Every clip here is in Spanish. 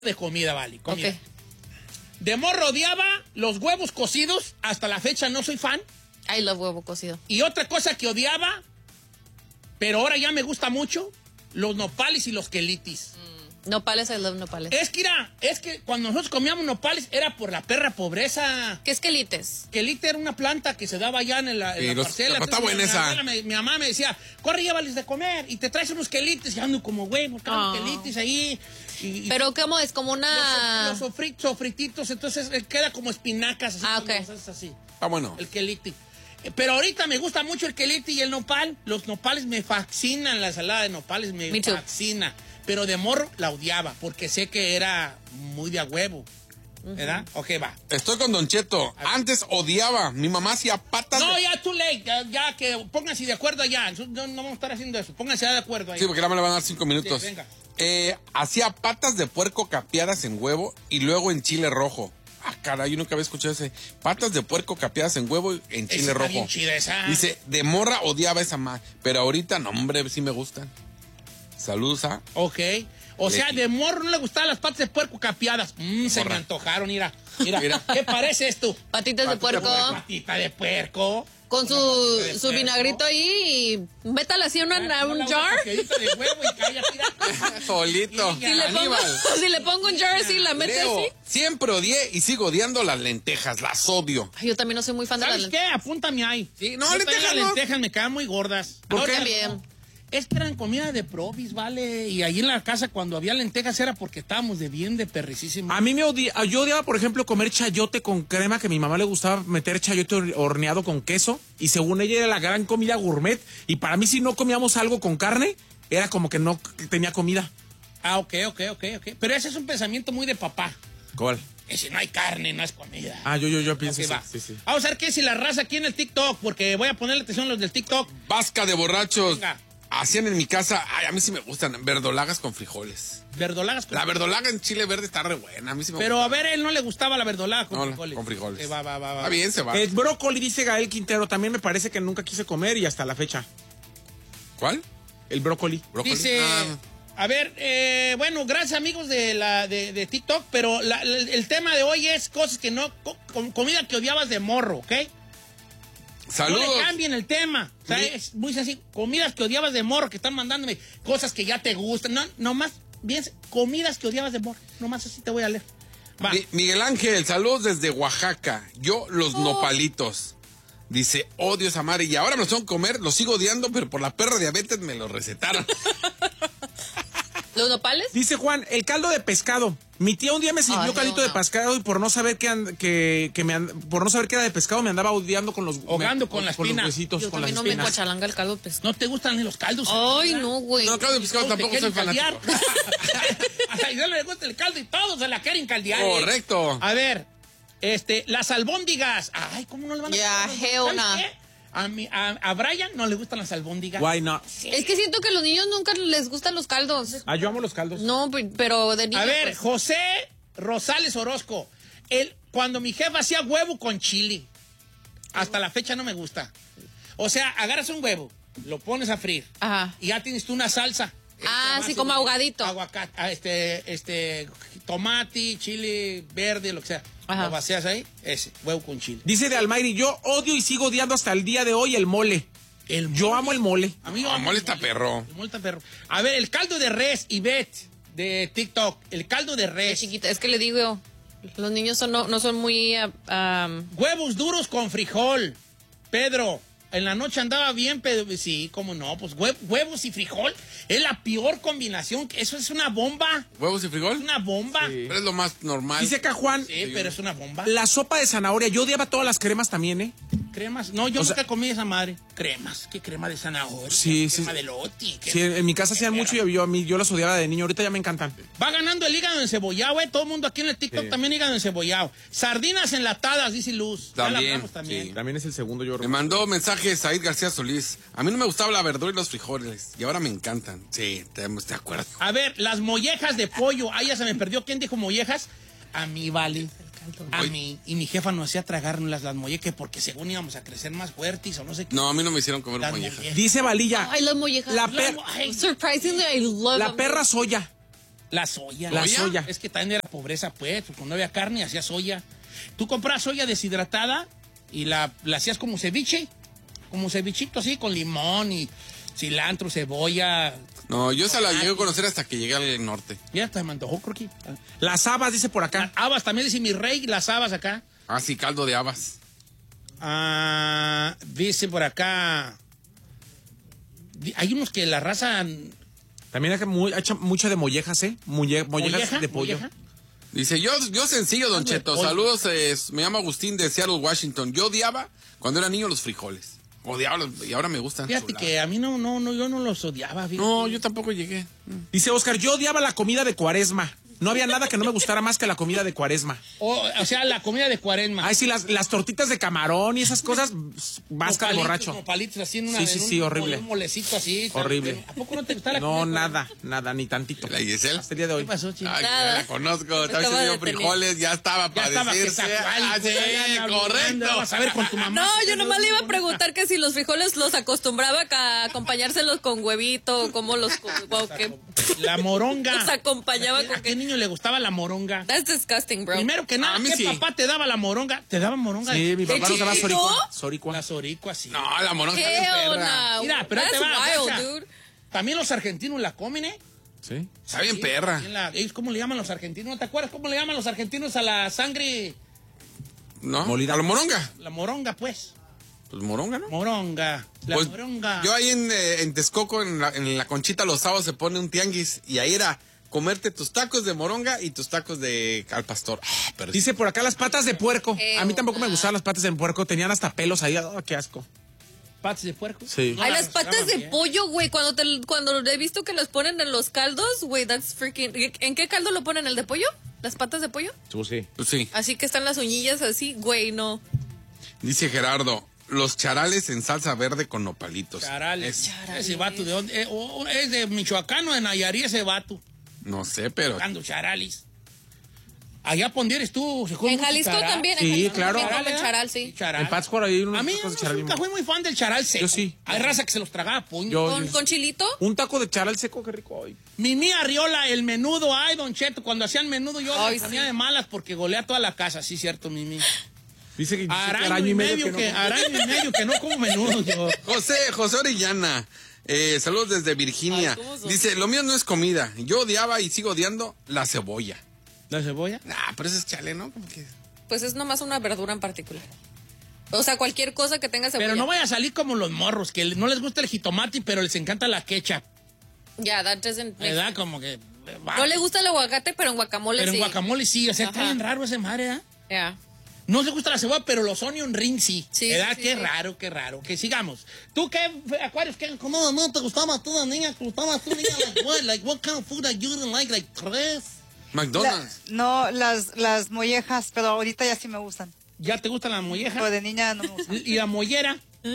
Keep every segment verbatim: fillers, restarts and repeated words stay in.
de comida, vale. Comida. Ok. De morro odiaba los huevos cocidos. Hasta la fecha no soy fan. I love huevo cocido. Y otra cosa que odiaba, pero ahora ya me gusta mucho, los nopales y los quelitis. Mm. Nopales, I love nopales. Es que era, es que cuando nosotros comíamos nopales era por la perra pobreza. ¿Qué es quelites? Quelite era una planta que se daba allá en la, en Sí, la los- parcela. está Entonces, buena mi, esa. abuela me- mi mamá me decía, corre, llévales de comer y te traes unos quelites. Y ando como, güey, buscando Ah. quelites ahí. Y, y Pero ¿cómo es? Como los, una... los sofri- sofrititos, entonces eh, queda como espinacas. Así, Ah, como ok. cosas así. Está bueno. El quelite. Eh, Pero ahorita me gusta mucho el quelite y el nopal. Los nopales me fascinan, la ensalada de nopales me, Me too. fascina. Pero de morro la odiaba porque sé que era muy de a huevo. ¿Verdad? Ok, va. Estoy con Don Cheto. Antes odiaba. Mi mamá hacía patas. No, de... ya too late. Ya, ya que pónganse de acuerdo allá. No, no vamos a estar haciendo eso. Pónganse de acuerdo ahí. Sí, porque ahora me le van a dar cinco minutos. Sí, venga. Eh, hacía patas de puerco capeadas en huevo y luego en chile rojo. Ah, caray, yo nunca había escuchado ese. Patas de puerco capeadas en huevo y en Esa chile está rojo. bien chida esa. Dice, de morra odiaba esa más. Pero ahorita, no, hombre, sí me gustan. Saludos a... Ok. O sea, Leti. de morro no le gustaban las patas de puerco capeadas. Mm, se me Morra. antojaron, mira. Mira, Mira. ¿qué parece esto? Patitas de Patitas de puerco. puerco. Patita de puerco. Con su, Una patita de su puerco. vinagrito ahí y métala así en una- Ah, un una jar. paquetita de huevo y calla, mira. Solito. Sí, Si le, pongo, Aníbal. si le pongo un jar así, la metes Leo, así. siempre odié y sigo odiando las lentejas. Las odio. Ay, yo también no soy muy fan de las ¿Sabes qué? lentejas. Apúntame ahí. Sí, no, Yo lentejas también no. las lentejas me quedan muy gordas. ¿Por Ahora, qué? Bien. Es que eran comida de probis, ¿vale? Y ahí en la casa cuando había lentejas era porque estábamos de bien de perricísimo. A mí me odia, yo odiaba, por ejemplo, comer chayote con crema, que a mi mamá le gustaba meter chayote hor- horneado con queso, y según ella era la gran comida gourmet, y para mí si no comíamos algo con carne, era como que no c- tenía comida. Ah, ok, ok, ok, ok. Pero ese es un pensamiento muy de papá. ¿Cuál? Que si no hay carne, no es comida. Ah, yo, yo, yo pienso Ok, así, va. sí, sí. Vamos a ver qué si la raza aquí en el TikTok, porque voy a ponerle atención a los del TikTok. Vasca de borrachos. Venga. Hacían en mi casa, ay, a mí sí me gustan, verdolagas con frijoles. Verdolagas con La verdolaga en chile verde está re buena, a mí sí me Pero gusta. a ver, él no le gustaba la verdolaga con No, frijoles. con frijoles. Ok, va, va, va, va. Está bien, se va. El brócoli, dice Gael Quintero, también me parece que nunca quise comer y hasta la fecha. ¿Cuál? El brócoli. Brócoli. Dice, Ah, a ver, eh, bueno, gracias amigos de la de, de TikTok, pero la- la- el tema de hoy es cosas que no, co- com- comida que odiabas de morro, ¿ok? saludos. No le cambien el tema. O sea, Sí. es muy sencillo. Comidas que odiabas de morro, que están mandándome cosas que ya te gustan. No, nomás, bien, comidas que odiabas de morro. Nomás así te voy a leer. Va. Mi- Miguel Ángel, saludos desde Oaxaca. Yo, los nopalitos. Dice, odio esa madre. Y ahora me los tengo que comer, los sigo odiando, pero por la perra diabetes me lo recetaron. ¿Los nopales? Dice Juan, el caldo de pescado. Mi tía un día me sirvió Ay, caldito no, de no. pescado y por no saber que, and- que, que me and- por no saber que era de pescado me andaba odiando con los Ahogando con la los espina. huesitos, Yo con las también no me espinas. cuachalanga el caldo de pescado. ¿No te gustan ni los caldos? Ay, no, güey. No, claro, de pescado Todos te tampoco soy quieren fanático. caldear. A Isabel le gusta el caldo y todos se la quieren caldear. ¿eh? Correcto. A ver, este, las albóndigas. Ay, ¿cómo no le van a Ya, gustar? hell ¿Sabes no. qué? A, mi, a, a Brian no le gustan las albóndigas. Why not? Es que siento que a los niños nunca les gustan los caldos. Ah, yo amo los caldos. No, pe- pero de niños. A ver, pues. José Rosales Orozco. El, cuando mi jefa hacía huevo con chile, hasta la fecha no me gusta. O sea, agarras un huevo, lo pones a freír Ajá. y ya tienes tú una salsa. Ah, Este, sí, más como un- ahogadito. Aguacate, ah, este, este, tomate, chile verde, lo que sea. Ajá. Lo vacías ahí, ese, huevo con chile. Dice de Almayri, yo odio y sigo odiando hasta el día de hoy el mole. El Yo amo el mole. A mí No, amo mole el está perro. El mole está perro. A ver, el caldo de res, Ivette, de TikTok. El caldo de De res. chiquita, es que le digo, los niños son, no, no son muy... ah, ah, Huevos duros con frijol. Pedro, en la noche andaba bien, pero sí, cómo no, pues hue- huevos y frijol es la peor combinación. Eso es una bomba. ¿Huevos y Es frijol? una bomba. Sí. Pero es lo más normal. Dice acá Juan, Sí, pero es una bomba. la sopa de zanahoria. Yo odiaba todas las cremas también, ¿eh? Cremas. No, yo O nunca sea- comí esa madre. Cremas. ¿Qué crema de zanahoria? Sí, sí. Crema de loti. ¿qué- Sí, en mi casa qué hacían perra? mucho y yo, a mí, yo las odiaba de niño. Ahorita ya me encantan. Va ganando el hígado encebollado, güey. Todo el mundo aquí en el TikTok Sí. también hígado encebollado. Sardinas enlatadas, dice Luz. Ya la También, hablamos también. sí. También es el segundo, yo Me creo. mandó mensaje Said García Solís. A mí no me gustaba la verdura y los frijoles. Y ahora me encantan. Sí, te- estoy de acuerdo. A ver, las mollejas de pollo. Ah, ya se me perdió. ¿Quién dijo mollejas? A mí, vale. A mí. Y mi jefa nos hacía tragarnos las mollejas porque según íbamos a crecer más fuertes o no sé qué. No, a mí no me hicieron comer Las mollejas. mollejas. Dice Valilla, Ay, las mollejas. La La per- mo- ay, surprisingly, I love la them. perra soya. La soya. La soya. Es que también era pobreza, pues. Cuando no había carne, hacía soya. Tú comprabas soya deshidratada y la, la hacías como ceviche. Como cevichito así, con limón y cilantro, cebolla. No, yo se la llegué a conocer hasta que llegué al norte. Ya hasta me antojó, creo que. Las habas, dice por acá. Habas, también dice mi rey, las habas acá. Ah, sí, caldo de habas. Ah, dice por acá. di- Hay unos que la raza. También hay muy, hecho mucho de mollejas, ¿eh? Mulle- mollejas ¿Molleja? de pollo. ¿Molleja? Dice, yo, yo sencillo, Don Caldo de Cheto. pollo. Saludos, eh, me llamo Agustín de Seattle, Washington. Yo odiaba cuando era niño los frijoles. Odiaba los, y ahora me gustan. Fíjate chulada. que a mí no, no, no, yo no los odiaba. Fíjate. No, yo tampoco llegué. Dice Oscar, yo odiaba la comida de Cuaresma. No había nada que no me gustara más que la comida de Cuaresma. O, o sea, la comida de cuaresma. Ay, sí, las, las tortitas de camarón y esas cosas, vasca de Palitos, borracho. Como palitos así en una. Sí, sí, en un- sí, horrible. Un molecito así. Horrible. ¿A poco no te gusta la No, comida de nada, nada, ni tantito. ¿La Giselle? Hasta el día de ¿Qué hoy. pasó, chico? Ay, Nada. ya la conozco. Estaba Acaba haciendo de tener. frijoles, ya estaba Ya para estaba que decirse. sacual, Ah, pues, ya sí, anda correcto. Vas a ver con tu mamá. No, yo nomás le iba a preguntar que si los frijoles los acostumbraba a acompañárselos con huevito, o cómo los o que La moronga. los acompañaba ¿A con qué que. niño le gustaba la moronga? That's disgusting, bro. Primero que nada, A mí ¿qué sí. papá te daba la moronga? ¿Te daba moronga? Sí, mi ¿De papá nos daba chiquito? soricua. Soricua. La soricua, sí. No, la moronga está bien Hell perra. no. Mira, pero ahí te That's va, wild, Cacha. dude. También los argentinos la comen, ¿eh? Sí. Está bien Sí, perra. también la- ellos, ¿cómo le llaman los argentinos? ¿No te acuerdas cómo le llaman los argentinos a la sangre? ¿No? Molida. ¿A la moronga? La moronga, pues. Pues moronga, ¿no? Moronga. La Pues, moronga. yo ahí en, eh, en Texcoco, en la, en la Conchita, los sábados se pone un tianguis y ahí era comerte tus tacos de moronga y tus tacos de al pastor. Ah, pero Dice por acá las patas de puerco. A mí tampoco me gustaban las patas de puerco. Tenían hasta pelos ahí. Oh, qué asco. ¿Patas de puerco? Sí. No, Ay, la las patas llaman de bien. pollo, güey. Cuando te, cuando he visto que los ponen en los caldos, güey, that's freaking. ¿En qué caldo lo ponen? ¿El de pollo? ¿Las patas de pollo? Sí. Pues sí. Así que están las uñillas así, güey, no. Dice Gerardo, los charales en salsa verde con nopalitos. Charales. Es- Ese vato, ¿de dónde? Eh, o- o- ¿Es de Michoacán o de Nayarit ese vato? no sé, pero Tocando charales. Allá pon eres tú. ¿se come En mucho Jalisco charal? también. Sí, en Jalisco claro. también comen ¿verdad? charal, sí. Charal. En Pátzcuaro hay unos A mí tacos no, de charal bien nunca fui muy fan del charal seco. Yo sí. Hay raza que se los tragaba a puño. Yo- ¿Con, con chilito? Un taco de charal seco, qué rico. Ay. Mimi Arriola, el menudo. Ay, Don Cheto, cuando hacían menudo yo Ay, me ponía sí. de malas porque golea toda la casa. Sí, cierto, Mimi. Dice que dice que Araño y medio que, no. araño y medio que no como menudo yo. José, José Orellana, eh, saludos desde Virginia. Ay, ¿cómo son? Dice, lo mío no es comida. Yo odiaba y sigo odiando la cebolla. ¿La cebolla? Nah, pero eso es chale, ¿no? Como que... Pues es nomás una verdura en particular. O sea, cualquier cosa que tenga cebolla. Pero no vaya a salir como los morros, que no les gusta el jitomate, pero les encanta la ketchup. Ya, that doesn't make ¿Verdad? sense. Como que... No le gusta el aguacate, pero en guacamole Pero en sí. guacamole sí, o sea, está Ajá. bien raro ese madre, ¿eh? Ya. No le gusta la cebolla, pero los onion rings sí. Sí, ¿Verdad? sí, Qué sí. raro, qué raro. Que sigamos. ¿Tú qué, Acuarios? ¿Qué, ¿Cómo no te gustaba tú, niña? ¿Te gustaba tú, niña? Like what? Like what kind of food that you didn't like? Like tres. McDonald's. La- no, las, las mollejas, pero ahorita ya sí me gustan. ¿Ya te gusta la molleja? Pero de niña no me gustan. ¿Y la mollera?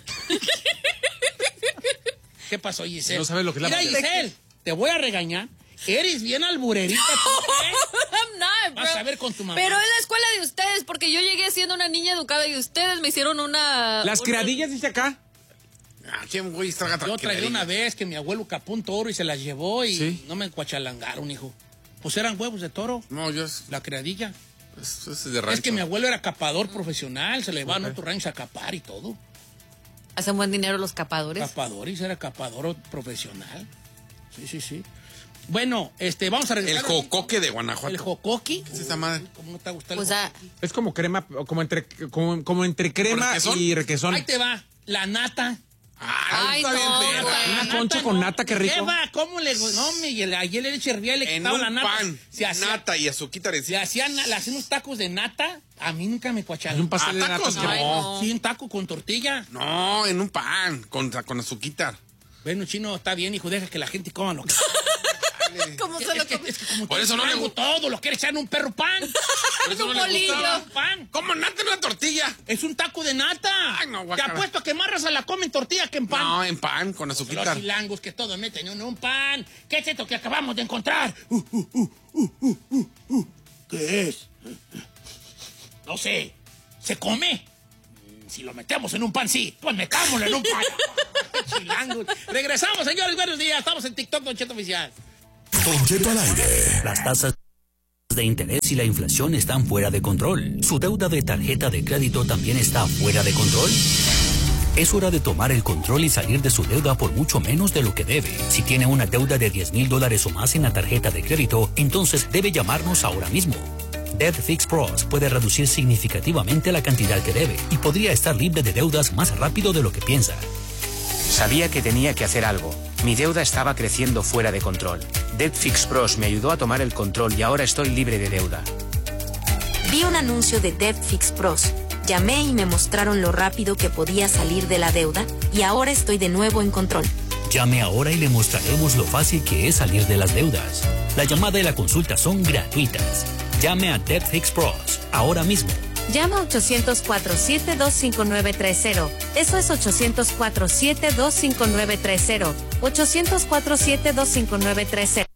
¿Qué pasó, Giselle? No sabes lo que es la Mira, mollera. Giselle, te voy a regañar. Eres bien alburerita. tú, ¿eh? I'm not, bro. Vas a ver con tu mamá. Pero es la escuela de ustedes, porque yo llegué siendo una niña educada y ustedes me hicieron una... Las una- criadillas, dice acá. Ah, ¿quién güey traga Yo tragué tranquilidad? una vez que mi abuelo capó un toro y se las llevó y Sí. no me cuachalangaron, hijo. Pues eran huevos de toro, No, yo es, la criadilla. es- es de rancho. Es que mi abuelo era capador profesional, se le van a otros ranchos a capar y todo. Hacen buen dinero los capadores. Capador y era capador profesional. Sí, sí, sí. Bueno, este, vamos a El regresar. jocoque de Guanajuato. El jocoqui. ¿Qué es esa madre? ¿Cómo no te gusta el O sea, Es como crema, como entre, como, como entre crema ¿Requesón? y requesón. Ahí te va, la nata. Ah, Ay, está bien no, perra. güey. Una La concha nata, con no. nata, qué rico. ¿Qué va? ¿Cómo le.? No, Miguel, ayer le hervía y le En quitaba un la nata. pan, Se hacía, nata y azuquita se encima. hacían, le hacían unos tacos de nata. A mí nunca me Hay cuacharon. un pastel de Ah, tacos, natas que Ay, no. no. Sí, un taco con tortilla. No, en un pan, con, con azuquita. Bueno, chino, está bien, hijo, deja que la gente coma lo que. ¿cómo se Es lo que, come? es que como Por te eso no le traigo gu- todo, lo quiere echar en un perro pan. Por eso Un no le bolillo. gustaba. pan. ¿Cómo nata en una tortilla? Es un taco de nata. Ay, no, Te guácala. apuesto a que más raza la come en tortilla que en pan. No, en pan, con Los azuquita. chilangos que todo meten en un pan. ¿Qué es esto que acabamos de encontrar? Uh, uh, uh, uh, uh, uh, uh. ¿Qué es? No sé. ¿Se come? Mm, Si lo metemos en un pan, sí. Pues metámoslo en un pan. Chilangos. Regresamos, señores. Buenos días. Estamos en TikTok, Don Cheto Oficial. Don Cheto al aire. Las tasas de interés y la inflación están fuera de control. ¿Su deuda de tarjeta de crédito también está fuera de control? Es hora de tomar el control y salir de su deuda por mucho menos de lo que debe. Si tiene una deuda de diez mil dólares o más en la tarjeta de crédito, entonces debe llamarnos ahora mismo. Debt Fix Pros puede reducir significativamente la cantidad que debe y podría estar libre de deudas más rápido de lo que piensa. Sabía que tenía que hacer algo. Mi deuda estaba creciendo fuera de control. Debt Fix Pros me ayudó a tomar el control y ahora estoy libre de deuda. Vi un anuncio de Debt Fix Pros. Llamé y me mostraron lo rápido que podía salir de la deuda y ahora estoy de nuevo en control. Llame ahora y le mostraremos lo fácil que es salir de las deudas. La llamada y la consulta son gratuitas. Llame a Debt Fix Pros ahora mismo. Llama a ochocientos cuatro, siete dos cinco nueve tres cero. Eso es ochocientos cuatro, siete dos cinco nueve tres cero. ochocientos cuatro, siete dos cinco nueve tres cero.